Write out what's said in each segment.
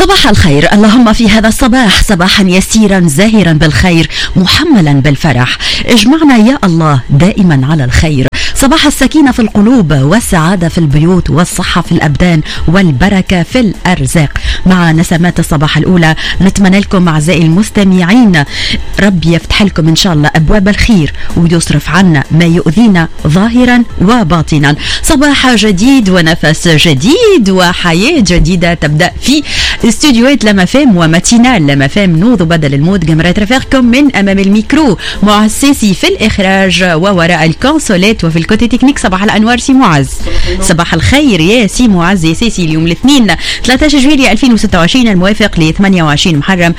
صباح الخير، اللهم في هذا الصباح صباحا يسيرا زاهرا بالخير محملا بالفرح. اجمعنا يا الله دائما على الخير. صباح السكينة في القلوب والسعادة في البيوت والصحة في الأبدان والبركة في الأرزاق. مع نسمات الصباح الأولى نتمنى لكم أعزائي المستمعين ربي يفتح لكم إن شاء الله أبواب الخير ويصرف عنا ما يؤذينا ظاهرا وباطنا. صباح جديد ونفس جديد وحياة جديدة تبدأ في استوديوهات لما فام وماتينال لما فام نوض بدل المود. جمرات رفاقكم من أمام الميكرو مع السيسي في الإخراج ووراء الكونسولات وفي الكوتي تكنيك. صباح الأنوار سي معز. صباح الخير يا سي معز يا سيسي. اليوم الاثنين 13 جويلية 2026 الموافق ل 28 محرم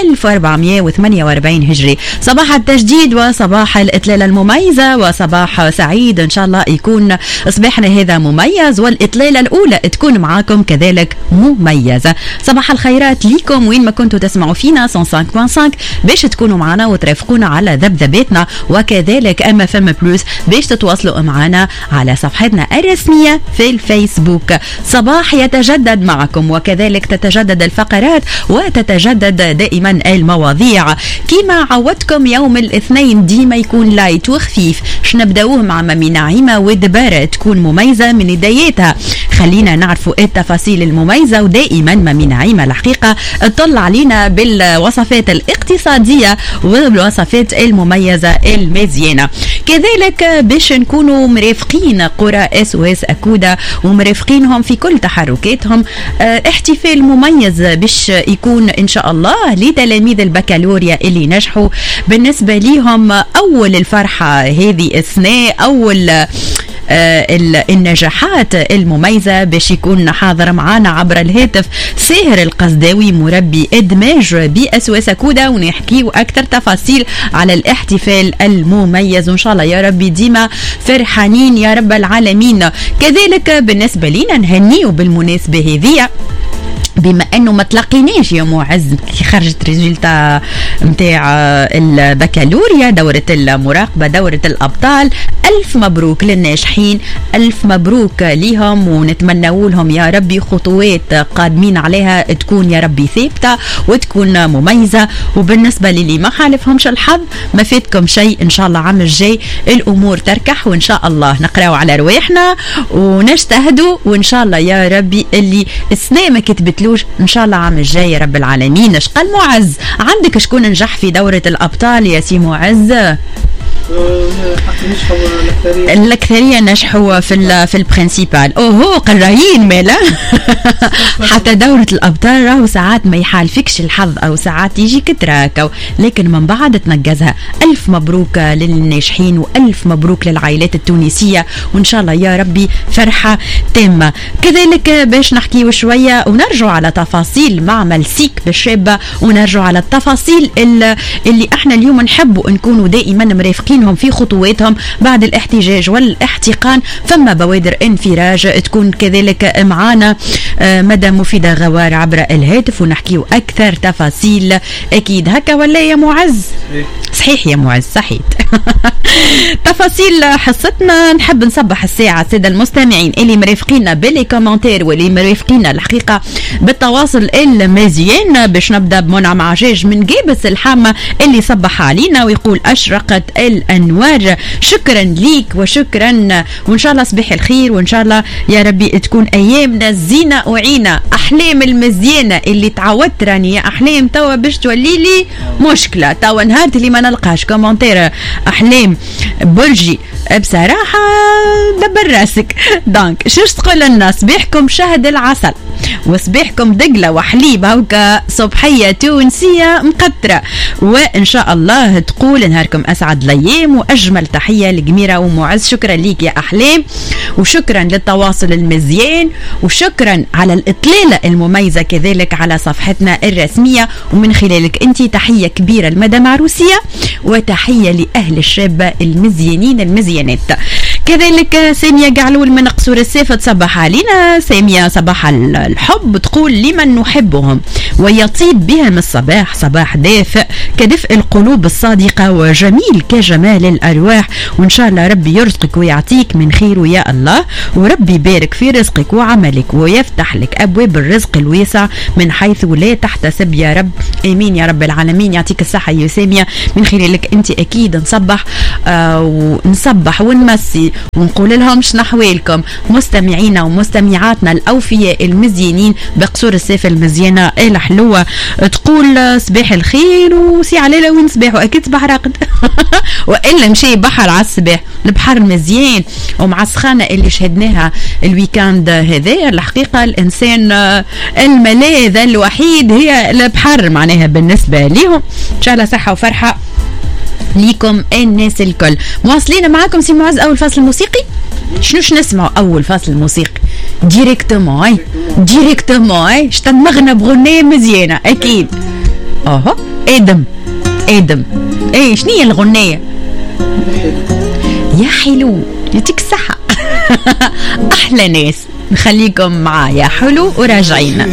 1448 هجري. صباح التجديد وصباح الإطلالة المميزة وصباح سعيد إن شاء الله يكون صباحنا هذا مميز والإطلالة الأولى تكون معاكم كذلك مميزة. صباح الخيرات ليكم وين ما كنتوا تسمعوا فينا 105.5 باش تكونوا معنا وترافقونا على ذبذباتنا، وكذلك أما فم بلوس باش تتواصلوا معنا على صفحتنا الرسمية في الفيسبوك. صباح يتجدد معكم وكذلك تتجدد الفقرات وتتجدد دائما المواضيع كما عودتكم. يوم الاثنين ديما يكون لايت وخفيف. نبداوه مع مامي نعيمة ودبارة تكون مميزة من بدايتها. خلينا نعرفوا التفاصيل المميزة ودائما مامي نعيمة الحقيقة تطلع علينا بالوصفات الاقتصادية والوصفات المميزة المزيانة. كذلك باش نكونوا مرافقين قرى SOS أكودا ومرافقينهم في كل تحركاتهم. احتفال مميز باش يكون إن شاء الله لتلاميذ البكالوريا اللي نجحوا. بالنسبة ليهم أول الفرحة هذه أثناء أول النجاحات المميزة باش يكون حاضر معنا عبر الهاتف ساهر القصداوي مربي إدماج بأسواس كودا ونحكيه أكثر تفاصيل على الاحتفال المميز. وإن شاء الله يا ربي ديما فرحانين يا رب العالمين. كذلك بالنسبة لنا نهنيه بالمناسبة هذه بما انه ما تلقيناش يا معز اللي خرجت ريزولتا متاع البكالوريا دورة المراقبة دورة الأبطال. ألف مبروك للناجحين، ألف مبروك ليهم ونتمنوا لهم يا ربي خطوات قادمين عليها تكون يا ربي ثابتة وتكون مميزة. وبالنسبة للي ما حالفهمش الحظ ما فاتكم شيء، إن شاء الله عام الجاي الأمور تركح وإن شاء الله نقراو على رواحنا ونجتهدوا وإن شاء الله يا ربي اللي السنة ما كتبت إن شاء الله عام الجاي يا رب العالمين. شقال معز عندك شكون نجح في دورة الأبطال يا سي معز؟ الأكثرية نجحوا في البرنسيبال. اوهو قرايين مالا حتى دورة الأبطال راهو ساعات ما يحالفكش الحظ أو ساعات يجي كتراك لكن من بعد تنجزها. ألف مبروك للناجحين وألف مبروك للعائلات التونسية وإن شاء الله يا ربي فرحة تامة. كذلك باش نحكي شوية ونرجع على تفاصيل معمل سيك بالشابة ونرجع على التفاصيل اللي احنا اليوم نحبوا نكونوا دائما مرافقين في خطواتهم بعد الاحتجاج والاحتقان. فما بوادر انفراج تكون كذلك معانا مدام مفيدة غوار عبر الهاتف ونحكيو أكثر تفاصيل. أكيد هكا ولا يا معز؟ صحيح يا معز صحيح. تفاصيل حصتنا نحب نصبح الساعة السادة المستمعين اللي مرافقينا باللي كومنتير واللي مرافقينا الحقيقة بالتواصل المزيان. باش نبدأ بمنعم عجاج من جيبس الحامة اللي صبح علينا ويقول أشرقت الأنوار. شكرا ليك وشكرا وإن شاء الله صباح الخير وإن شاء الله يا ربي تكون أيامنا زينة وعينة. أحلام المزيانة اللي تعودت راني يا أحلام توا باش تولي لي مشكلة. توا نهار اللي ما نلقاش كومنتير أحلام برجي بصراحة دبر راسك. دونك شوش تقول لنا صباحكم شهد العسل وصباحكم دقلة وحليب هوكا صبحية تونسية مقطرة وإن شاء الله تقول نهاركم أسعد الأيام وأجمل تحية لجميرة ومعز. شكرا ليك يا أحلام وشكرا للتواصل المزيان وشكرا على الإطلالة المميزة كذلك على صفحتنا الرسمية ومن خلالك أنت تحية كبيرة لمدام عروسية وتحية لأهل الشابة المزيانين المزيانات. كذلك سامية قعلول من قصور السيف تصبح علينا. سامية صباح الحب تقول لمن نحبهم ويطيب بهم الصباح، صباح دافئ كدفء القلوب الصادقة وجميل كجمال الأرواح، وإن شاء الله ربي يرزقك ويعطيك من خيره يا الله، وربي يبارك في رزقك وعملك ويفتح لك أبواب الرزق الواسع من حيث لا تحتسب يا رب. آمين يا رب العالمين. يعطيك الصحة يا سامية. من خلالك أنت أكيد نصبح ونمسي ونقول لهم شنو أحوالكم مستمعينا ومستمعاتنا الأوفياء المزيانين بقصور السيف المزيانة الحلوة. تقول صباح الخير وسي عليلة وين صباح، وأكيد صباح راقد وإلا مشي بحر على الصباح، البحر مزيان ومع السخانة اللي شهدناها الويكاند هذا. الحقيقة الإنسان الملاذ الوحيد هي البحر معناها بالنسبة لهم. إن شاء الله صحة وفرحة ليكم الناس الكل. مواصلين معاكم سي معز. أول فصل موسيقي شنو نسمعوا؟ أول فصل موسيقي ديريكتومون شتنمغنا بغنية مزيانة أكيد. آدم ايه شنية الغنية؟ يا حلو يعطيك الصحة. أحلى ناس. نخليكم معايا حلو وراجعين.